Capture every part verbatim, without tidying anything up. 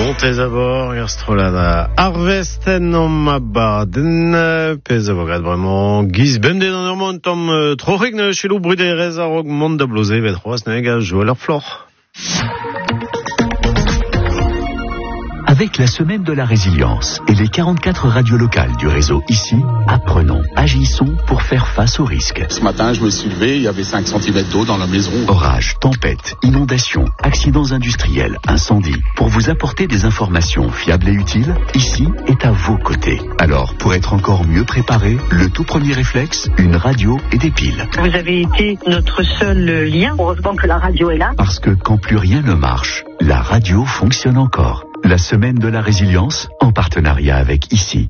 Montez à bord, Gastrolada, Harvesten, on m'a baden, pez avogad vraiment, Giz bemde dans le monde, tom, trochig, chez l'eau brûlé, rézarog, monde de blosé, vétros, nega, jouer leur flore. Avec la semaine de la résilience et les quarante-quatre radios locales du réseau ici, apprenons, agissons pour faire face aux risques. Ce matin, je me suis levé, il y avait cinq centimètres d'eau dans la maison. Orages, tempêtes, inondations, accidents industriels, incendies. Pour vous apporter des informations fiables et utiles, ici est à vos côtés. Alors, pour être encore mieux préparé, le tout premier réflexe, une radio et des piles. Vous avez été notre seul lien. Heureusement que la radio est là. Parce que quand plus rien ne marche, la radio fonctionne encore. La semaine de la résilience, en partenariat avec ici.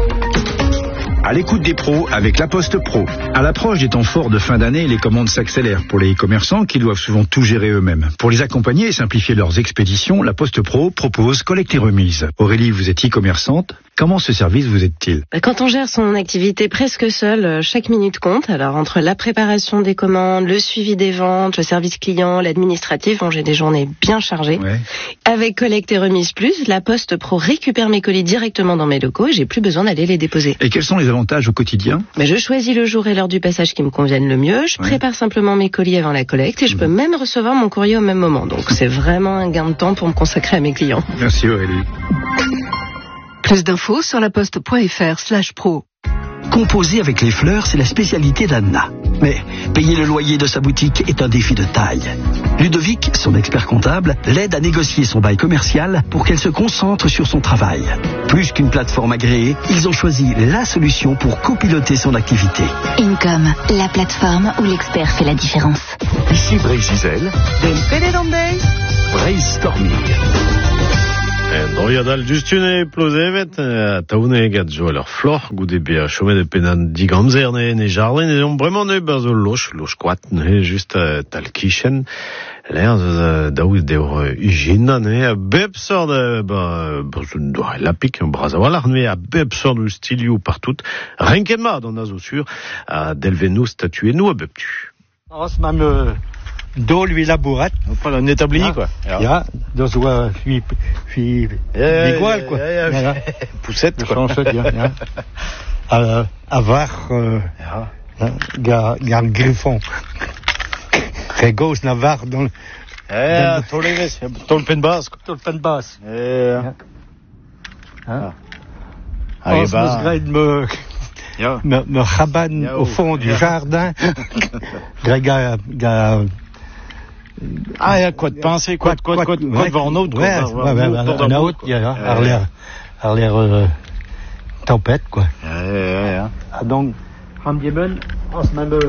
À l'écoute des pros avec La Poste Pro. À l'approche des temps forts de fin d'année, les commandes s'accélèrent pour les commerçants qui doivent souvent tout gérer eux-mêmes. Pour les accompagner et simplifier leurs expéditions, La Poste Pro propose collecte et remise. Aurélie, vous êtes e-commerçante. Comment ce service vous aide-t-il ? Quand on gère son activité presque seul, chaque minute compte. Alors entre la préparation des commandes, le suivi des ventes, le service client, l'administratif, bon, j'ai des journées bien chargées. Ouais. Avec collecte et remise plus, La Poste Pro récupère mes colis directement dans mes locaux et j'ai plus besoin d'aller les déposer. Et quels sont les avantages au quotidien ? Mais je choisis le jour et l'heure du passage qui me conviennent le mieux. Je ouais. prépare simplement mes colis avant la collecte et je mmh. peux même recevoir mon courrier au même moment. Donc c'est vraiment un gain de temps pour me consacrer à mes clients. Merci Aurélie. Plus d'infos sur laposte.fr slash pro. Composer avec les fleurs, c'est la spécialité d'Anna. Mais payer le loyer de sa boutique est un défi de taille. Ludovic, son expert comptable, l'aide à négocier son bail commercial pour qu'elle se concentre sur son travail. Plus qu'une plateforme agréée, ils ont choisi la solution pour copiloter son activité. Income, la plateforme où l'expert fait la différence. Ici Braise Gisèle, Braise Storming. Droiadal justune plosevet, taoune gad jo leur flore, goude be chome de penan digamzer ne ne jarlen et on vraiment ne bazo loch loch quat ne juste tal kichen l'air daoud de ugina ne bepsor de ba bozun do la pique un brazawalar ne a bepsor du stilio partout renkenma dans nazo sur à delvenu statuer nous a beptu. Os mam do lui labourat, pas un établi quoi. Ja, dat was fi fi igual quoi. Poussette quoi. Ja. Euh avoir euh ga ga griffon. Regos navar dans Eh, toleves, tolpen bas, tolpen bas. Eh. Ah. Ah, bah. me me me rabanne au fond du jardin. Grega ga Ah, il y a quoi de penser, quoi de quoi de quoi de quoi de voir en autre, ouais, ouais, ouais, en autre, il y a à l'air, à l'air tempête, quoi. Ouais, ouais, ouais. Ah, donc, Ramdieben, en ce même,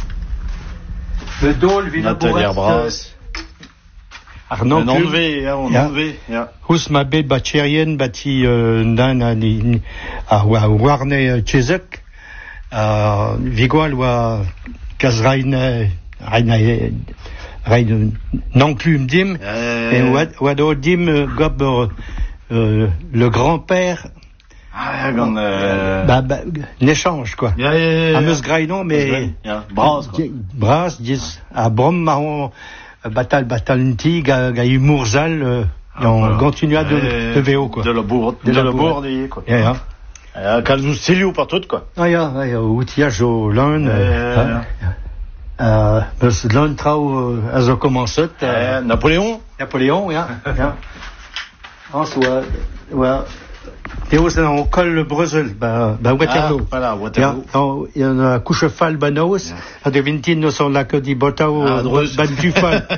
le dôle, vient Nathalie Brass. Arnaud, on enlevé, on enlevé, ja. Hus ma be batcherien, bati, nan, à Warne Chezek, à Vigoual, ou à Kazraine, Raine, Raine, non plus m'dim, et Wado dim, gob, le grand-père, ah, quand, euh... bah, bah, l'échange, quoi. Ja, ja, ja, ja. À Meus Grainon, mais, ja, Brass, quoi. Brass, dis, à Brom, Marron, Batal, Batalenti, ga, ga, Mourzal, on continua de, de V O, quoi. De la bourde, de la bourde, quoi. Ja, ja. Ja, Kalzou Stilio partout, quoi. Ah, ja, ja, outillage au lun, euh, Euh, dus Luntrau a zo commencé. Euh, Napoléon. Napoléon, ja. ja. Ensuite, ouais. Théo, c'est on colle le Brussels, bah, bah, Waterloo. Ah, voilà, Waterloo. Il y a un couche fall banos, à de vintine sur la côte d'Ibotao, ban du fall.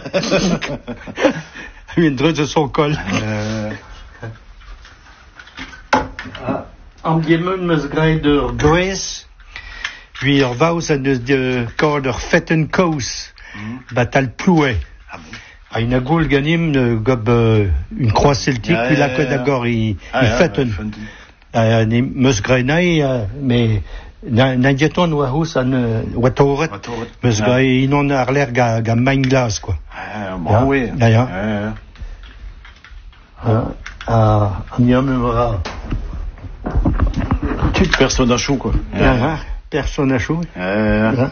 Une dreux de son col. En Diemen, me zgraid de Grèce. Puis er vaus an eus de kord ur fetten kaous, batal plouet. A une goul ganim ne gob euh, une croix celtique, puis la côte d'agor i fetten. A ne meus grenai, mais na dieton oa hous an oatoret, meus grenai inon ar l'air ga, ga main glas, quoi. Ah, bon, oui. Ja, ja. A miam eura. Toute personne à chaud, quoi. Ja, personne à chaud. Euh.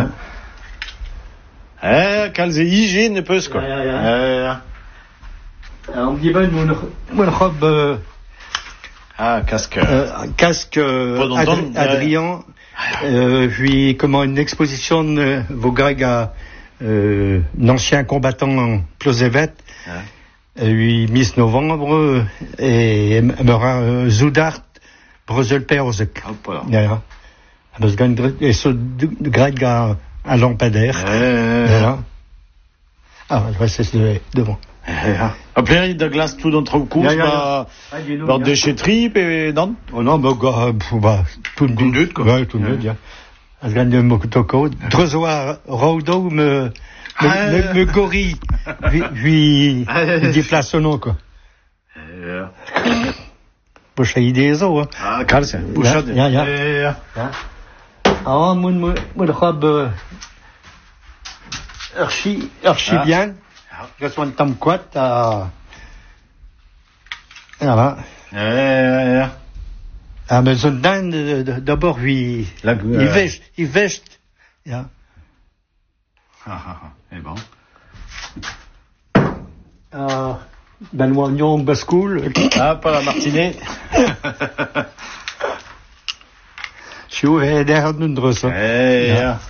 Eh, kalze hygiène ne peut quoi. Ja, ja, ja. On dit ben, mon, mon robe, euh, Ah, casque. euh, casque, euh, Pas Adri- d'entendre, Adrien, euh, puis, comment, une exposition de vos Grecs à, euh, un ancien combattant en Plosevet, ouais. Lui, Miss Novembre, euh, et, Mera, euh, Zoudart, Brussels-Perzek. Hop là. Ja. Parce que, et ce, Greg a un lampadaire. Ouais. Voilà. Ah, je vois, c'est devant. Après, il y a de glace tout dans le cours, bah, dans déchetterie, et non? Oh non, bah, bah, tout le monde, quoi. Ouais, tout le monde, ja. Als je de Mokotoko, Drezoa, Rodo, me, me, me gorille, puis, il déplace son nom, quoi. Boucha idée, zo, hein. Ah, calce, boucha de. Ja, ja. Ah, mon, mon, mon robe, archi, archi bien. Je suis un tam quat à. Voilà. Eh, Ah, mais son dan, d'abord, lui, il veste, il veste. Ja. Ah, ah, ah, eh bon. Ah, ben, l'oignon bascule. Ah, pas la martinée. Je suis ouvert derrière nous, de ça. Eh, ja.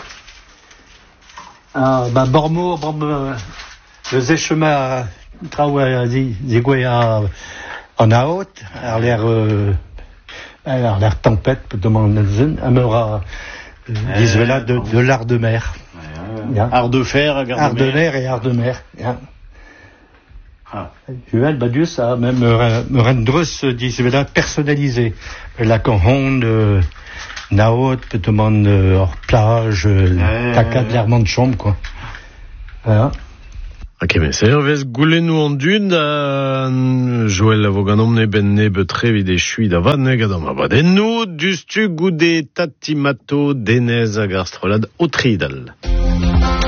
Ah, ben, Bormo, Bormo, le zéchema, travaille, zégoya, en haut, à l'air, euh, à l'air tempête, peut demander, à me ra, disent là, de, de l'art de mer. Ja. Art de fer, art de mer et art de mer. Ja. Ah. Juvel, Badius a même me rendrus, disent là, personnalisé. La conhonde, euh, naot, peut demander, hors plage, euh, caca de l'hermant de chambre, quoi. Voilà. Ok, mais c'est revès goulenou en dune, euh, Joël Avoganom ne ben ne betre vide chui d'avad ne gadam abadennou, dustu goudé tatimato denez agarstrolad au tridal.